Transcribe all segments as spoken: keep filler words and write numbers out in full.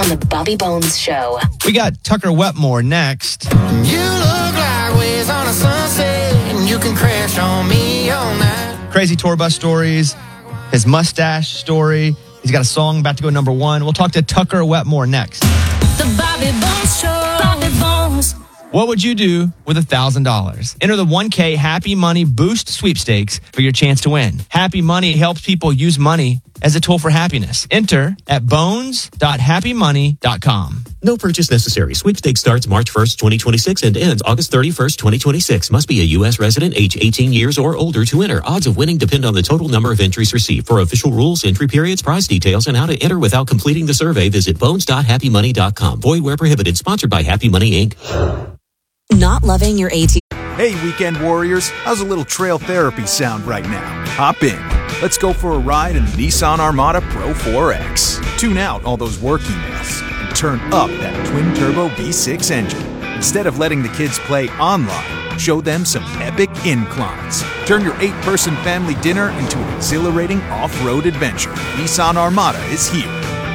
on the Bobby Bones Show. We got Tucker Wetmore next. You look like waves on a sunset, and you can crash on me all night. Crazy tour bus stories, his mustache story. He's got a song about to go number one. We'll talk to Tucker Wetmore next. The Bobby Bones Show. Bobby Bones. What would you do with one thousand dollars? Enter the one K Happy Money Boost sweepstakes for your chance to win. Happy Money helps people use money as a tool for happiness. Enter at bones dot happy money dot com. No purchase necessary. Sweepstakes starts March first, twenty twenty-six and ends August thirty-first, twenty twenty-six. Must be a U S resident, age eighteen years or older to enter. Odds of winning depend on the total number of entries received. For official rules, entry periods, prize details, and how to enter without completing the survey, visit bones dot happy money dot com. Void where prohibited. Sponsored by Happy Money, Incorporated. Not loving your A T M? Hey, weekend warriors, how's a little trail therapy sound right now? Hop in. Let's go for a ride in the Nissan Armada Pro four X. Tune out all those work emails and turn up that twin-turbo V six engine. Instead of letting the kids play online, show them some epic inclines. Turn your eight-person family dinner into an exhilarating off-road adventure. Nissan Armada is here.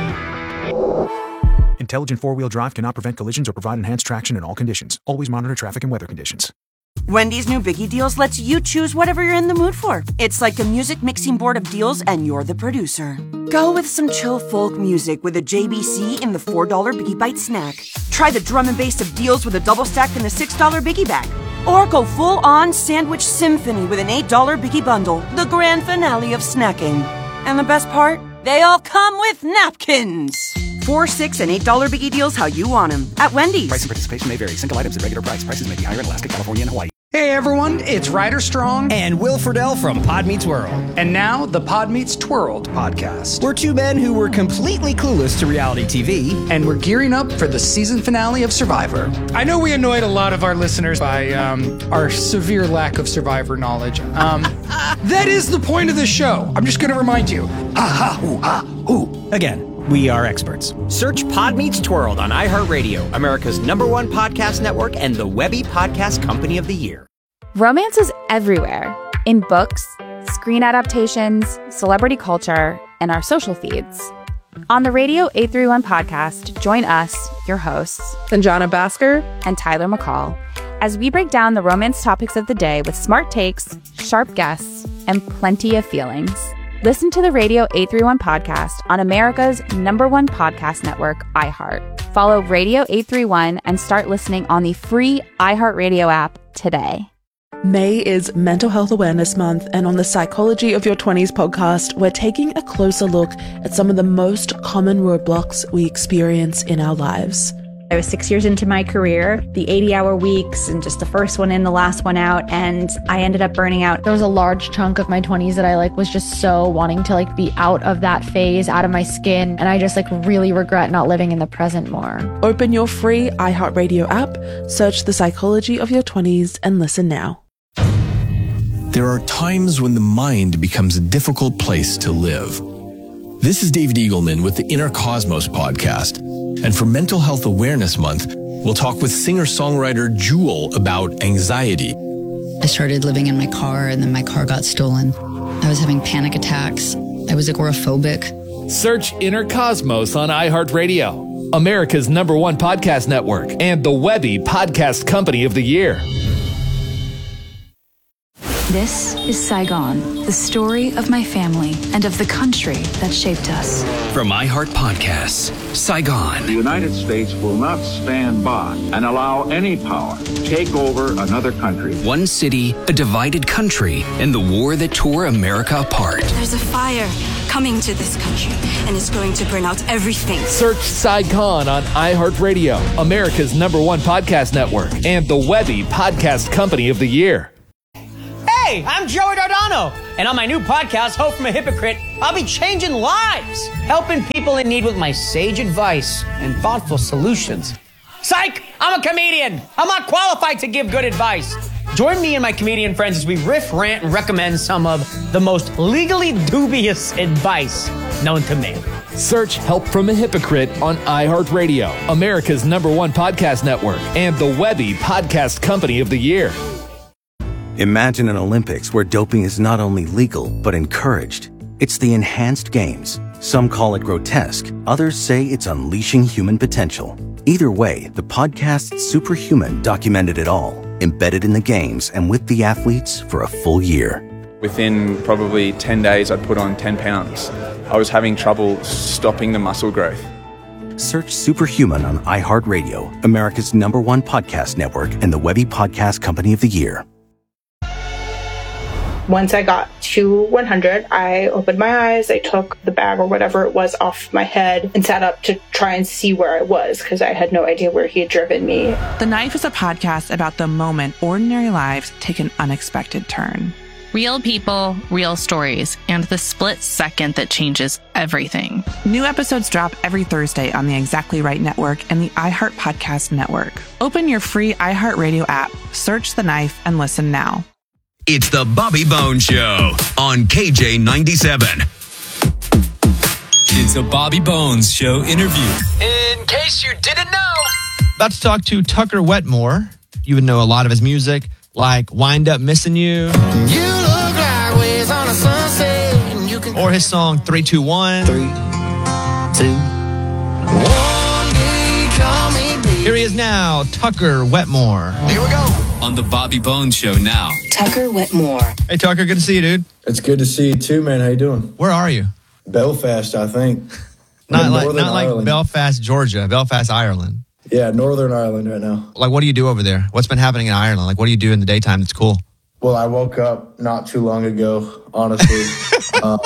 Intelligent four-wheel drive cannot prevent collisions or provide enhanced traction in all conditions. Always monitor traffic and weather conditions. Wendy's new Biggie Deals lets you choose whatever you're in the mood for. It's like a music mixing board of deals, and you're the producer. Go with some chill folk music with a J B C in the four dollar Biggie Bite snack. Try the drum and bass of deals with a double stack in the six dollar Biggie Bag. Or go full-on sandwich symphony with an eight dollar Biggie Bundle, the grand finale of snacking. And the best part? They all come with napkins. Four, six, and eight dollar Biggie Deals how you want them at Wendy's. Price and participation may vary. Single items at regular price. Prices may be higher in Alaska, California, and Hawaii. Hey everyone, it's Ryder Strong and Will Friedle from Pod Meets World. And now the Pod Meets Twirled podcast. We're two men who were completely clueless to reality T V. And we're gearing up for the season finale of Survivor. I know we annoyed a lot of our listeners by um, our severe lack of Survivor knowledge. Um, that is the point of the show. I'm just going to remind you. Ah, ooh, ah, ooh. Again. We are experts. Search Pod Meets Twirled on iHeartRadio, America's number one podcast network and the Webby Podcast Company of the Year. Romance is everywhere. In books, screen adaptations, celebrity culture, and our social feeds. On the Radio eight thirty-one podcast, join us, your hosts, Sanjana Bhaskar and Tyler McCall, as we break down the romance topics of the day with smart takes, sharp guests, and plenty of feelings. Listen to the Radio eight thirty-one podcast on America's number one podcast network, iHeart. Follow Radio eight thirty-one and start listening on the free iHeartRadio app today. May is Mental Health Awareness Month, and on the Psychology of Your twenties podcast, we're taking a closer look at some of the most common roadblocks we experience in our lives. I was six years into my career, the eighty-hour weeks, and just the first one in, the last one out, and I ended up burning out. There was a large chunk of my twenties that I like was just so wanting to like be out of that phase, out of my skin, and I just like really regret not living in the present more. Open your free iHeartRadio app, search The Psychology of Your twenties, and listen now. There are times when the mind becomes a difficult place to live. This is David Eagleman with the Inner Cosmos podcast. And for Mental Health Awareness Month, we'll talk with singer-songwriter Jewel about anxiety. I started living in my car, and then my car got stolen. I was having panic attacks. I was agoraphobic. Search Inner Cosmos on iHeartRadio, America's number one podcast network, and the Webby Podcast Company of the Year. This is Saigon, the story of my family and of the country that shaped us. From iHeart Podcasts, Saigon. The United States will not stand by and allow any power to take over another country. One city, a divided country, and the war that tore America apart. There's a fire coming to this country, and it's going to burn out everything. Search Saigon on iHeartRadio, America's number one podcast network, and the Webby Podcast Company of the Year. Hey, I'm Joey Dardano, and on my new podcast, Hope from a Hypocrite, I'll be changing lives, helping people in need with my sage advice and thoughtful solutions. Psych! I'm a comedian. I'm not qualified to give good advice. Join me and my comedian friends as we riff, rant, and recommend some of the most legally dubious advice known to man. Search Help from a Hypocrite on iHeartRadio, America's number one podcast network, and the Webby Podcast Company of the Year. Imagine an Olympics where doping is not only legal, but encouraged. It's the Enhanced Games, Some call it grotesque, others say it's unleashing human potential. Either way, the podcast Superhuman documented it all, embedded in the games and with the athletes for a full year. Within probably ten days, I'd put on ten pounds. I was having trouble stopping the muscle growth. Search Superhuman on iHeartRadio, America's number one podcast network and the Webby Podcast Company of the Year. Once I got to one hundred, I opened my eyes, I took the bag or whatever it was off my head and sat up to try and see where I was because I had no idea where he had driven me. The Knife is a podcast about the moment ordinary lives take an unexpected turn. Real people, real stories, and the split second that changes everything. New episodes drop every Thursday on the Exactly Right Network and the iHeart Podcast Network. Open your free iHeartRadio app, search The Knife, and listen now. It's the Bobby Bones Show on K J ninety-seven. It's a Bobby Bones Show interview. In case you didn't know. About to talk to Tucker Wetmore. You would know a lot of his music, like Wind Up Missing You. You look like waves on a sunset. And you can or his song three two one. three, two, one. Here he is now, Tucker Wetmore. Here we go. On the Bobby Bones Show now. Tucker Wetmore. Hey, Tucker, good to see you, dude. It's good to see you too, man. How you doing? Where are you? Belfast, I think. Not like Northern not like Ireland. Belfast, Georgia. Belfast, Ireland. Yeah, Northern Ireland right now. Like, what do you do over there? What's been happening in Ireland? Like, what do you do in the daytime that's cool? Well, I woke up not too long ago, honestly. um,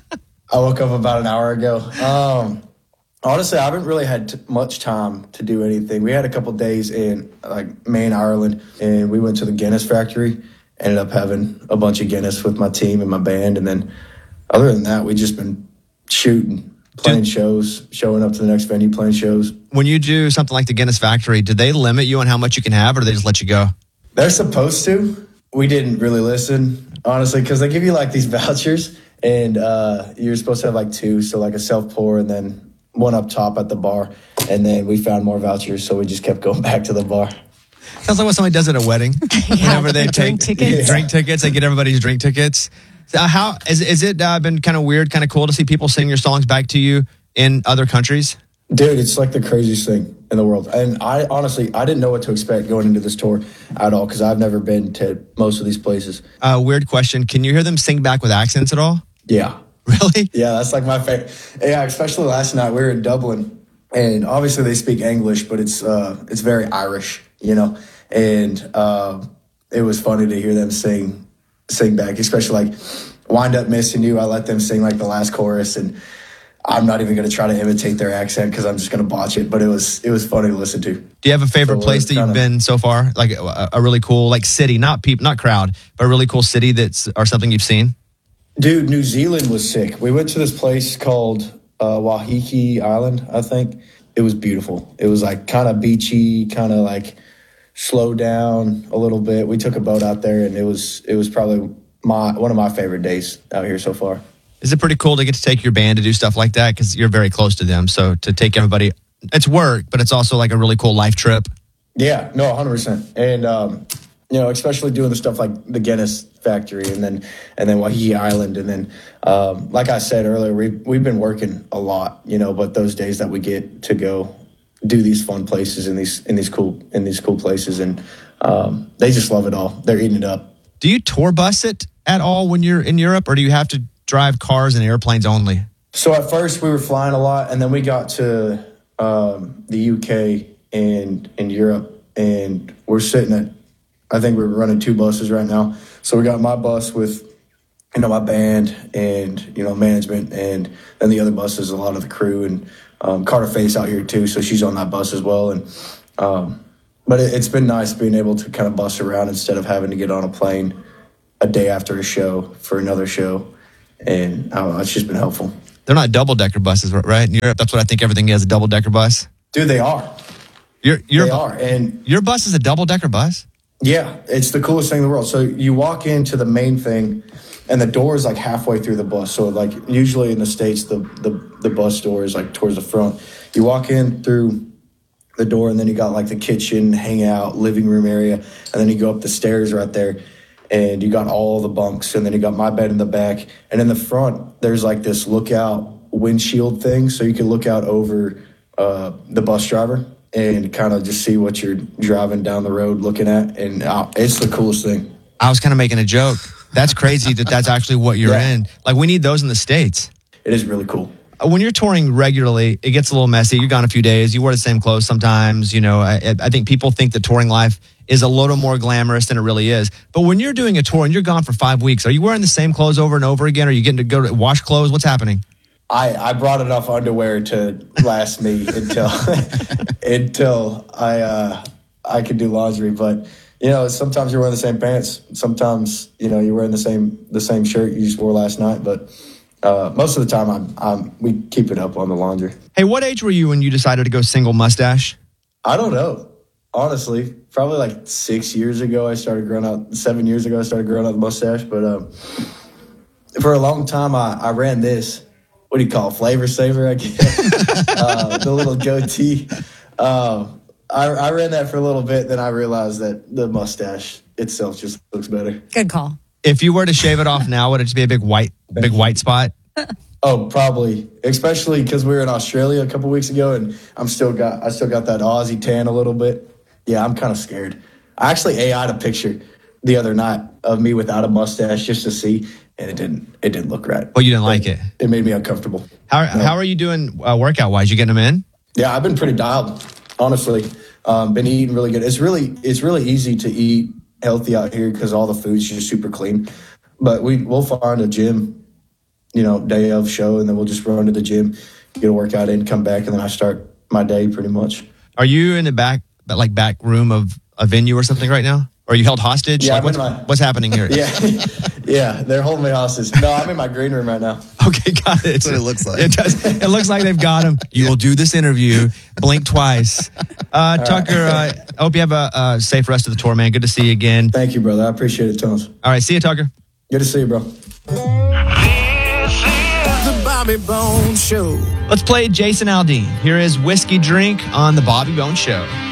I woke up about an hour ago. Um, honestly, I haven't really had t- much time to do anything. We had a couple days in like Maine, Ireland, and we went to the Guinness factory. Ended up having a bunch of Guinness with my team and my band, and then other than that, we just been shooting, playing shows, showing up to the next venue, playing shows. When you do something like the Guinness factory, do they limit you on how much you can have, or do they just let you go? They're supposed to. We didn't really listen, honestly, because they give you like these vouchers, and uh, you're supposed to have like two, so like a self-pour and then one up top at the bar. And then we found more vouchers, so we just kept going back to the bar. Sounds like what somebody does at a wedding. Whenever they drink take tickets. drink tickets, they get everybody's drink tickets. So how is is it uh, been kind of weird, kind of cool to see people sing your songs back to you in other countries? Dude, it's like the craziest thing in the world. And I honestly, I didn't know what to expect going into this tour at all because I've never been to most of these places. Uh, weird question. Can you hear them sing back with accents at all? Yeah. Really? Yeah, that's like my favorite. Yeah, especially last night. We were in Dublin, and obviously they speak English, but it's uh, it's very Irish, you know? And uh, it was funny to hear them sing sing back, especially like Wind Up Missing You. I let them sing like the last chorus, and I'm not even going to try to imitate their accent because I'm just going to botch it. But it was it was funny to listen to. Do you have a favorite So place that kinda- you've been so far? Like a, a really cool, like city, not people, not crowd, but a really cool city that's or something you've seen? Dude, New Zealand was sick. We went to this place called uh, Waiheke Island, I think. It was beautiful. It was like kind of beachy, kind of like slow down a little bit. We took a boat out there, and it was it was probably my one of my favorite days out here so far. Is it pretty cool to get to take your band to do stuff like that? Because you're very close to them. So to take everybody, it's work, but it's also like a really cool life trip. Yeah, no, one hundred percent. And, um, you know, especially doing the stuff like the Guinness factory and then and then Waiheke Island. And then, um, like I said earlier, we, we've been working a lot, you know, but those days that we get to go do these fun places in these in these cool in these cool places, and um, they just love it all. They're eating it up. Do you tour bus it at all when you're in Europe, or do you have to drive cars and airplanes only? So at first we were flying a lot, and then we got to um, the U K and in Europe, and we're sitting at, I think we're running two buses right now. So we got my bus with, you know, my band and, you know, management, and then the other bus is a lot of the crew, and um, Carter Face out here too, so she's on that bus as well. And um, but it, it's been nice being able to kind of bus around instead of having to get on a plane a day after a show for another show. And I don't know, it's just been helpful. They're not double-decker buses, right? In Europe, that's what I think everything is, a double-decker bus. Dude, they are. Your, your, they are. And your bus is a double-decker bus? Yeah, it's the coolest thing in the world. So you walk into the main thing, and the door is like halfway through the bus. So like usually in the States, the, the, the bus door is like towards the front. You walk in through the door, and then you got like the kitchen, hangout, living room area, and then you go up the stairs right there, and you got all the bunks, and then you got my bed in the back. And in the front, there's like this lookout windshield thing, so you can look out over uh, the bus driver and kind of just see what you're driving down the road looking at. And uh, it's the coolest thing. I was kind of making a joke. That's crazy that that's actually what you're Yeah. in. Like, we need those in the States. It is really cool. When you're touring regularly, it gets a little messy. You're gone a few days. You wear the same clothes sometimes. You know, I, I think people think that touring life is a little more glamorous than it really is. But when you're doing a tour and you're gone for five weeks, are you wearing the same clothes over and over again? Are you getting to go to wash clothes? What's happening? I, I brought enough underwear to last me until until I uh, I could do laundry. But you know, sometimes you're wearing the same pants. Sometimes you know you're wearing the same the same shirt you just wore last night. But uh, most of the time, I'm, I'm we keep it up on the laundry. Hey, what age were you when you decided to go single mustache? I don't know, honestly. Probably like six years ago, I started growing out. Seven years ago, I started growing out the mustache. But um, for a long time, I, I ran this. What do you call it? Flavor saver, I guess. uh, the little goatee. Um, I, I ran that for a little bit. Then I realized that the mustache itself just looks better. Good call. If you were to shave it off now, would it just be a big white, big white spot? Oh, probably. Especially because we were in Australia a couple weeks ago, and I'm still got I still got that Aussie tan a little bit. Yeah, I'm kind of scared. I actually A I'd a picture the other night of me without a mustache just to see, and it didn't it didn't look right. Oh, you didn't like it? It made me uncomfortable. How how are you doing uh, workout wise? You getting them in? Yeah, I've been pretty dialed, honestly. Um, been eating really good. It's really it's really easy to eat healthy out here because all the food's just super clean. But we we'll find a gym, you know, day of show, and then we'll just run to the gym, get a workout in, come back, and then I start my day pretty much. Are you in the back like back room of a venue or something right now? Or are you held hostage? Yeah, like, I'm what's, in my- what's happening here? Yeah, yeah, they're holding me hostage. No, I'm in my green room right now. Okay, got it. That's what it looks like. It does. It looks like they've got him. You will do this interview. Blink twice. Uh, Tucker, uh, I hope you have a, a safe rest of the tour, man. Good to see you again. Thank you, brother. I appreciate it, Thomas. All right, see you, Tucker. Good to see you, bro. The Bobby Bones Show. Let's play Jason Aldean. Here is Whiskey Drink on the Bobby Bones Show.